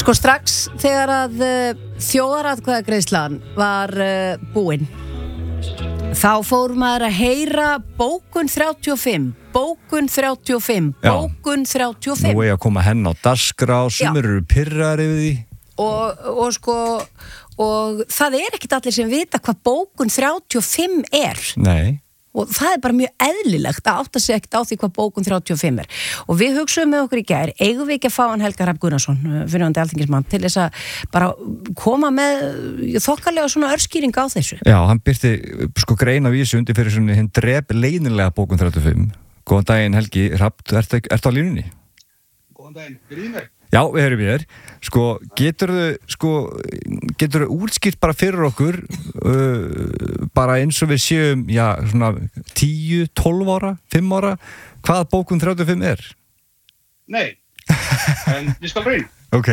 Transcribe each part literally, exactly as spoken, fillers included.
Sko strax þegar að uh, þjóðaratkvæðagreiðslan var uh, búin, þá fór maður að heyra bókun þrjátíu og fimm, bókun þrjátíu og fimm, Já. bókun þrjátíu og fimm. Nú er að koma henn á dagskrá, sumir eru pirraðir yfir því. Og, og sko, og það er ekkert allir sem vita hvað bókun þrjátíu og fimm er. Nei. Og það er bara mjög eðlilegt að átta sig ekkert á því hvað bókun þrjátíu og fimm er. Og við hugsaum með okkur í gær, eigum við ekki að fá hann Helga Hrafn Gunnarsson, fyrrverandi alþingismann, til þess að bara koma með þokkalega svona örskýring á þessu. Já, hann byrti sko grein af vísu undir fyrir svona hinn drep leiðinlega bókun þrjátíu og fimm. Góðan daginn Helgi Hrafn, ertu, ertu á línunni? Góðan daginn, byrjum við. Já, við erum við. Sko, geturðu sko, geturðu útskýrt bara fyrir okkur uh, bara eins og við séum, já, svona tíu, tólf ára, fimm ára, hvað bókun þrjátíu og fimm er? Nei, en ég skal reyna. Ok.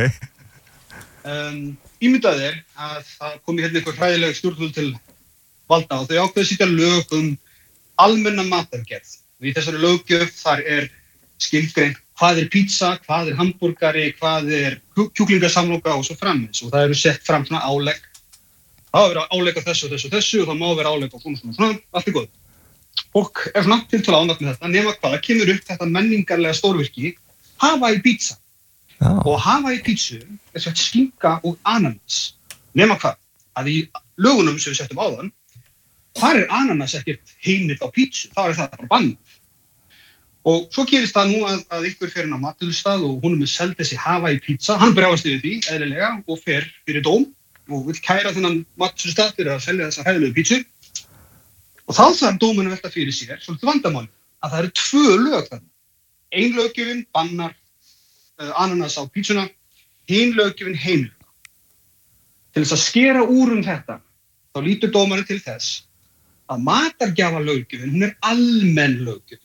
Um, ímyndað er að það komi hérna eitthvað hræðileg stjórnvöld til valda og þau ákveðu að setja lög um almenna matargerð. Og í þessari löggjöf þar er skilgreint hvað er pizza, hvað er hamburgari, hvað er kjúklingasamloka og svo framins. Og það eru sett fram svona álegg. Það má vera álegg á þessu og þessu og þessu og það má vera álegg á svona svona svona, allt er góð. Fólk er svona tiltölulega ánægt með þetta, nema hvað, það kemur upp þetta menningarlega stórvirki, Hawaii pizza. Já. Og Hawaii pizzu er sett skinka og ananas. Nema hvað, að í lögunum sem við settum áðan, þar er ananas ekkert heimilt á pizzu, þá er það bara bannað. Og svo gerist það nú að, að ykkur fer inn á matvælustað og hún er með seld þessi Hawaii pizza, hann brjáast yfir því, eðlilega, og fer fyrir dóm og vill kæra þennan matvælustað fyrir að selja þessa hæðilegu pizzu. Og þá þarf dómurinn að velta fyrir sér, svolítið vandamáli, að það eru tvö lög þarna. Ein löggjöfin bannar uh, ananas á pizzuna, hin löggjöfin heimilar. Til þess að skera úr um þetta, þá lítur dómarinn til þess að matargjafa löggjöfin, hún er almenn löggjöf.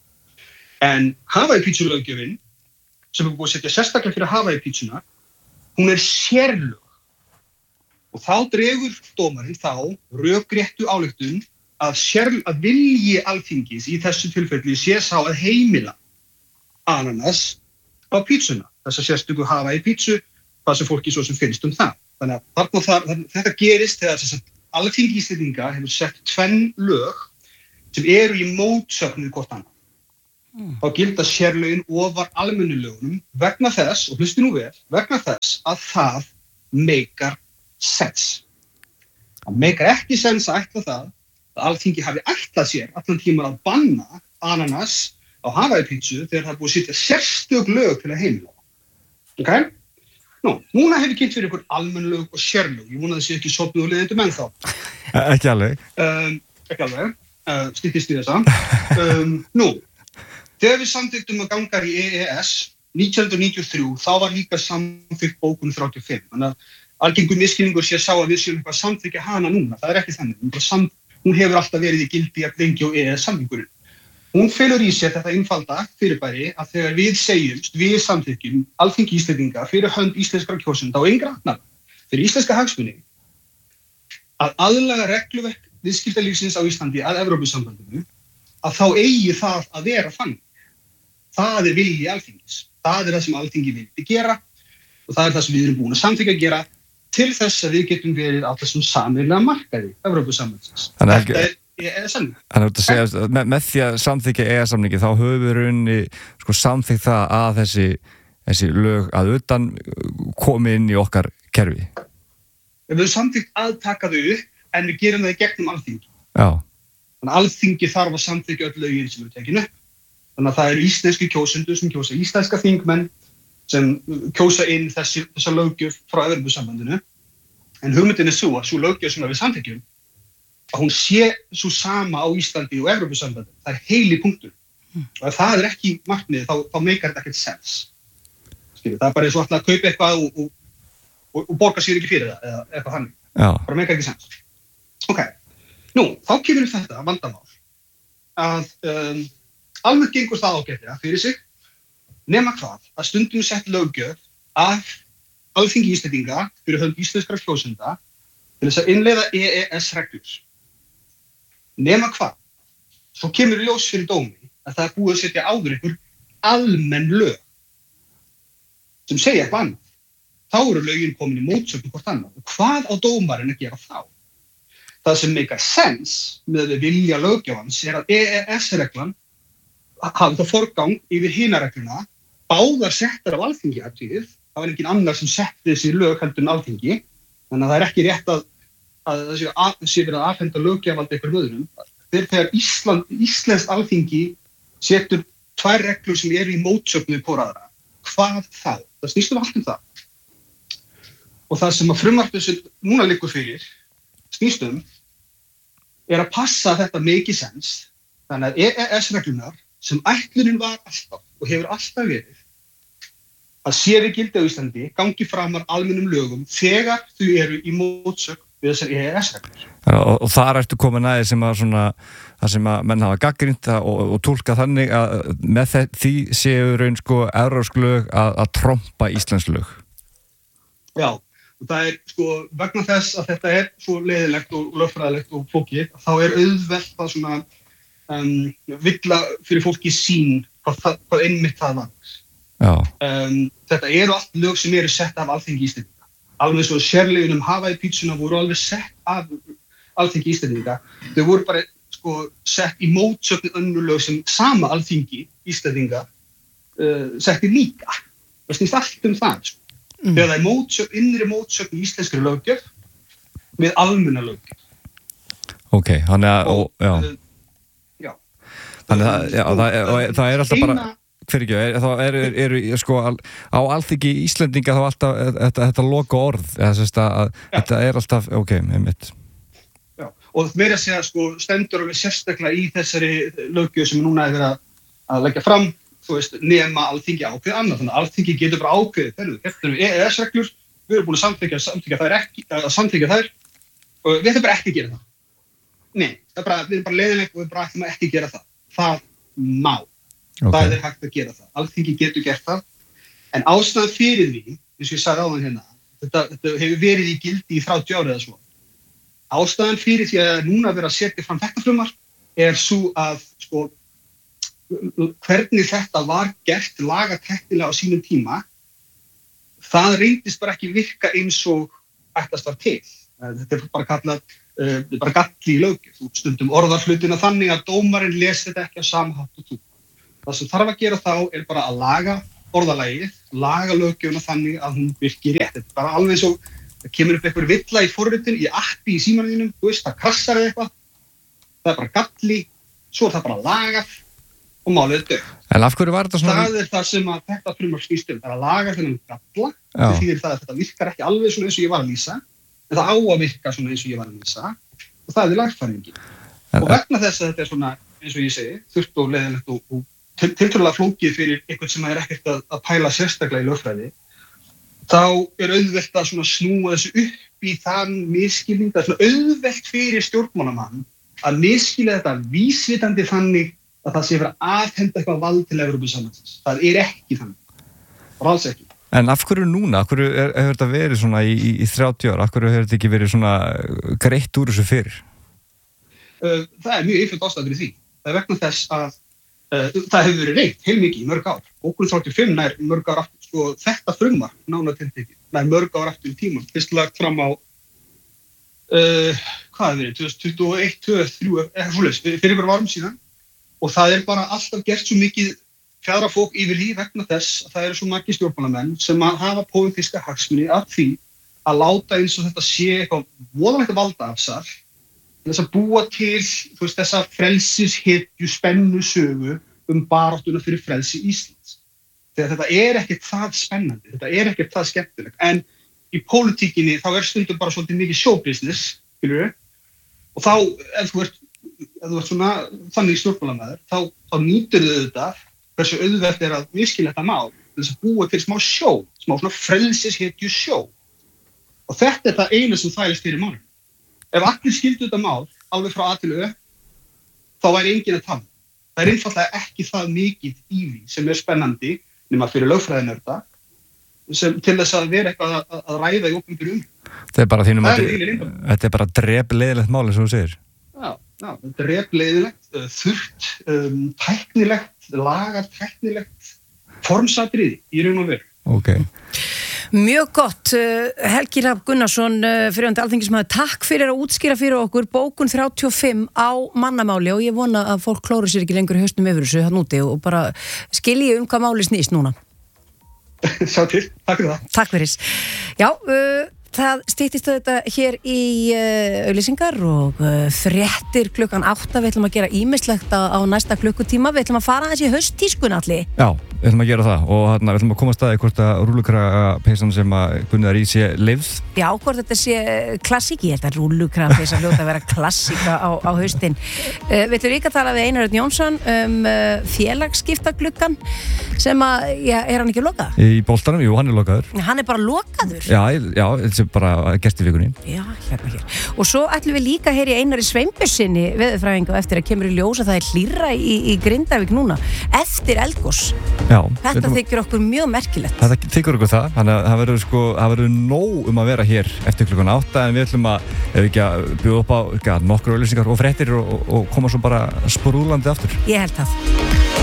En Hawaii pítsulöggjöfin, sem er búið að setja sérstaklega fyrir Hawaii pítsuna, hún er sérlög. Og þá dregur dómarinn þá rökréttu ályktun að, sér, að vilji alþingis í þessu tilfelli sé sá að heimila ananas á pítsuna. Þessa sérstöku Hawaii pítsu, hvað sem fólki svo sem finnst um það. Þannig að þarna, þar, þetta gerist þegar alþingi Íslendinga hefur sett tvenn lög sem eru í mótsögn við hvort annað. Mm. Þá gilda sérlögin ofar almennu lögunum vegna þess, og hlustu nú vel, vegna þess að það meikar sens. Það meikar ekki sens að ætla það að alþingi hafi ætlað sér allan tímann að banna ananas á Hawaii pítsu þegar það er búið að setja sérstök lög til að heimila. Ok? Nú, núna hefur kynnt fyrir ykkur almennu lög og sérlög. Ég vona að það sé ekki sofnuð og leiðendum ennþá. Ekki alveg. Um, ekki alveg. Uh, Styttist í þessa. Um, nú, þegar við samþykktum að ganga í E E S nítján hundruð níutíu og þrjú, þá var líka samþykkt bókun þrjátíu og fimm. Þannig að algengur misskilningur sé að sá að við séum eitthvað samþykkja hana núna. Það er ekki þannig. Sam, hún hefur alltaf verið í gildi að lengi og E E S-samningurinn. Hún felur í sér þetta einfalda fyrirbæri að þegar við segjumst, við samþykkjum alþingi Íslendinga fyrir hönd íslenskra kjósenda og engra annarra fyrir íslenska hagsmuni að aðlaga regluverk viðskiptalífsins á Íslandi að Evrópusambandinu, að þá eigi það að vera þannig. Það er vilji alþingis. Það er það sem alþingi vildi gera og það er það sem við erum búin að samþykkja að gera til þess að við getum verið á þessum sameiginlega markaði Evrópusambandsins. Þetta er E E S-samning. Þannig að segja, með, með því að samþykkja E E S-samningi þá höfum við raunni sko, samþykkt það að þessi, þessi lög að utan komi inn í okkar kerfi. Við höfum samþykkt að taka þau upp en við gerum það í gegnum alþingi. Já. Þannig að alþingi þarf að samþykkja öll lögin sem eru tekin upp. Þannig að það eru íslenski kjósendur sem kjósa íslenska þingmenn sem kjósa inn þessi, þessa löggjöf frá Evrópusambandinu. En hugmyndin er svo að sú löggjöf sem við samþykkjum að hún sé svo sama á Íslandi og Evrópusambandinu. Það er heili punktur. Mm. Og ef það er ekki markmiðið þá, þá meikar þetta ekkert sens. Skilur, það er bara eins og alltaf að kaupa eitthvað og, og, og, og borga sér ekki fyrir það eða eitthvað þannig. Já. Bara meikar ekki sens. Ok, nú, þá kemur upp þetta vandamál að um, almennt gengur það ágætlega fyrir sig nema hvað að stundum sett löggjöf af alþingi Íslendinga fyrir hönd íslenskra kjósenda til þess að innleiða E E S-reglur. Nema hvað, svo kemur ljós fyrir dómi að það er búið að setja áður ykkur almenn lög sem segja eitthvað annað. þá eru lögin komin í mótsögn hvort annað. Og hvað á dómarinn að gera þá? Það sem make sense með við vilja löggjafans er að E E S-reglan hafi það forgang yfir hina regluna, báðar settar af Alþingi atriðið, það var engin annar sem setti þessi lög heldur en Alþingi, þannig að það er ekki rétt að, að það sé, að, sé verið að afhenda löggjafald einhverjum öðrum. Þegar Ísland, Íslenskt Alþingi setur tvær reglur sem eru í mótsögn við hvora aðra, hvað þá? Það snýst um allt um það. Og það sem að frumvarpið sem núna liggur fyrir snýst um er að passa að þetta make sense, þannig að E E S-reglunar sem ætlunin var alltaf og hefur alltaf verið að sérigildi á Íslandi gangi framar almennum lögum þegar þau eru í mótsögn við þessar E E S-reglur. Og, og þar ertu komin aðeins sem að svona, það sem að menn hafa gagnrýnt og, og tólka þannig að með því séu raun sko evrópsk lög að, að trompa íslensk lög. Já, og það er sko vegna þess að þetta er svo leiðilegt og lögfræðilegt og flókið, þá er auðvelt að svona um, villa fyrir fólki sín hvað, hvað einmitt það var. Já. Um, þetta eru allt lög sem eru sett af Alþingi Íslendinga. Alveg svo sérlögin um Hawaii-pítsuna voru alveg sett af Alþingi Íslendinga. Þau voru bara sko sett í mótsögn önnur lög sem sama Alþingi Íslendinga uh, setti líka. Það snýst allt um það. Sko. Mm. Þegar það er mótsögn, innri mótsögn í íslenskri löggjöf með almenna löggjöf. Ok, þannig að, og, já. Uh, já. Þannig að, já, það, er, og, það er alltaf eina, bara... Fyrir ekki, er, þá eru, eru, eru sko, á Alþingi Íslendinga þá alltaf þetta, þetta loka orð, eða þess að þetta er alltaf, ok, einmitt. Já, og meira að segja, sko, stendur við sérstaklega í þessari löggjöf sem núna er verið að, að leggja fram, þú veist, nema Alþingi ákveð annað, þannig að Alþingi getur bara ákveðið, þegar þetta eru E E S-reglur, við erum búin að samþykja, samþykja þær ekki, að samþykja þær, og við ætlum bara ekki að gera það. Nei, það er bara, við erum bara leiðilegt og við bara ætlum ekki að gera það. Það má. Okay. Það er hægt að gera það. Alþingi getur gert það. En ástæðan fyrir því, eins og ég sagði áðan hérna, þetta, þetta hefur verið í gildi í þrjátíu ára eða svo. Ástæðan fyrir því að núna vera að setja fram þetta frumvarp er svo að sko, hvernig þetta var gert lagateknilega á sínum tíma, það reyndist bara ekki virka eins og ætlast var til. Þetta er bara kallað uh, bara galli í löggjöf. Stundum orðar hlutina þannig að dómarinn lesi þetta ekki á sama hátt og þú. Það sem þarf að gera þá er bara að laga orðalagið, laga löggjöfuna þannig að hún virkir rétt. Þetta er bara alveg svo, það kemur upp einhver villa í forritin, í appi í símanum, þú veist, það krassar eða eitthvað. Það er bara galli, svo er það bara lagað og málið er dögt. En af hverju var þetta svona? Það er það sem að þetta frumvarp snýst um, það er að laga þennan galla, það þýðir það að þetta virkar ekki alveg svona eins og ég var að lýsa, en það á að virka svona eins og ég var að lýsa, og það er lagfæringin. Og vegna þess að þetta er svona, eins og ég segi, þurft og leiðilegt og, og til, tiltölulega flókið fyrir einhvern sem er ekkert að, að pæla sérstaklega í lögfræði, þá er auðvelt að svona snúa þessu upp í þann misskilning, það er svona auðvelt fyrir stjórnmálamann að misskilja þetta vísvitandi þannig að það sé fyrir að afhenda eitthvað vald til Evrópusambandsins. Það er ekki þannig. Það er alls ekki. En af hverju núna? Af hverju er, hefur þetta verið svona í, í, í þrjátíu ára? Af hverju hefur þetta ekki verið svona greitt úr þessu fyrir? Uh, það er mjög einföld ástæða fyrir því. Það er vegna þess að uh, það hefur verið reynt heilmikið í mörg ár. Bókun þrjátíu og fimm nær mörg ár aftur, sko, þetta frumvarp nánar tiltekið, nær mörg ár aftur í tímann. Fyrst lagt fram á, uh, hvað hefur verið, tvö þúsund tuttugu og eitt, tvö þúsund og þrjú, eitthvað svoleiðis, fyrir ykkur árum síðan. Og það er bara alltaf gert svo mikið fjaðrafok yfir því vegna þess að það eru svo margir stjórnmálamenn sem að hafa pólitíska hagsmuni af því að láta eins og þetta sé eitthvað voðalegt valdaafsal þess að búa til þú veist, þessa frelsishetju spennu sögu um baráttuna fyrir frelsi Íslands. Þegar þetta er ekkert það spennandi, þetta er ekkert það skemmtilegt. En í pólitíkinni þá er stundum bara svolítið mikið showbusiness, skilurðu, og þá ef þú ert ef þú ert svona þannig stjórnmálamæður, þá, þá nýtur þau þetta hversu auðvelt er að miskilja þetta mál þess að búa til smá sjó, smá svona frelsishetju sjó. Og þetta er það eina sem þvælist fyrir málinu. Ef allir skildu þetta mál alveg frá A til Ö, þá væri enginn að tala. Það er einfaldlega ekki það mikið í því sem er spennandi nema fyrir lögfræðinörda sem til þess að vera eitthvað að, að ræða í opinberu um. Þetta er bara þínum að þetta er bara drep leiðilegt mál eins og þú segir. Já, já, þetta er repleiðilegt, þurrt, um, tæknilegt, lagar tæknilegt, formsatriði í raun og veru. Ok. Mjög gott, Helgi Hrafn Gunnarsson, fyrirverandi alþingismaður, takk fyrir að útskýra fyrir okkur bókun þrjátíu og fimm á mannamáli og ég vona að fólk klóra sér ekki lengur haustum yfir þessu hann úti og bara skilji um hvað máli snýst núna. Sjá til, takk fyrir það. Takk fyrir. Já, uh, það styttist þetta hér í uh, auglýsingar og uh, fréttir klukkan átta. Við ætlum að gera ýmislegt á, á næsta klukkutíma. Við ætlum að fara aðeins í hausttískun allir. Já, við ætlum að gera það og hérna, við ætlum að koma að staði hvort að rúlukragapeysan sem að Gunnar í sé lifð. Já, hvort þetta sé klassík. Ég held að rúlukragapeysa hljóta að vera klassíka á, á haustin. Uh, við ætlum líka að tala við Einar Örn Jónsson um uh, félagsskiptagluggan sem að, já, er hann ekki lokað? Í boltanum, jú, hann er lokaður. Hann er bara lokaður? Já, já, þetta er bara gert í vikunni. Já, hérna hér. Og svo ætlum við líka hér í Einari Sveinbjörnssyni veðurfræðingu eftir að kemur í ljós að það er hlýrra í, í Grindavík núna eftir eldgos. Já. Þetta þykir okkur mjög merkilegt. Þetta þykir okkur það, þannig að það verður sko, það verður nóg um að vera hér eftir klukkan átta en við ætlum að, ef ekki að bjóða upp á nokkur auglýsingar og fréttir og, og koma svo bara sprúðlandi aftur. Ég held það.